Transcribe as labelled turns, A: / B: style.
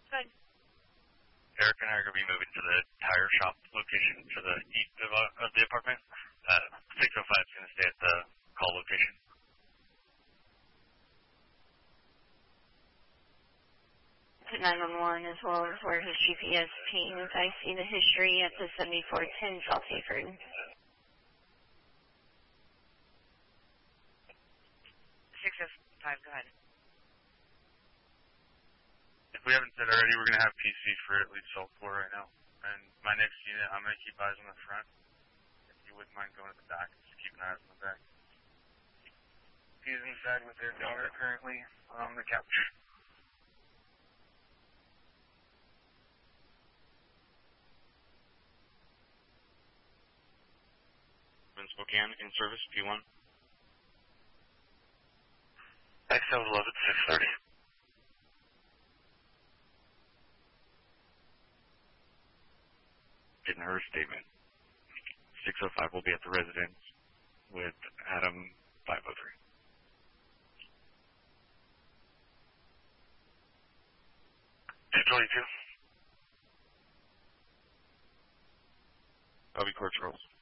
A: Good.
B: Eric and I are going to be moving to the tire shop location to the east of the apartment. 605 is going to stay at the call location.
C: 911 as well as where his GPS pings. I see the history at the 7410 South Hayford.
A: 605, go ahead.
B: If we haven't said already, we're going to have PC for at least cell 4 right now. And my next unit, I'm going to keep eyes on the front. If you wouldn't mind going to the back, just keep an eye on the back. He's inside with their daughter currently on the couch. Spokane in service, P1. XL 11, 630. Getting her statement. 605 will be at the residence with Adam 503. Bobby Court Charles.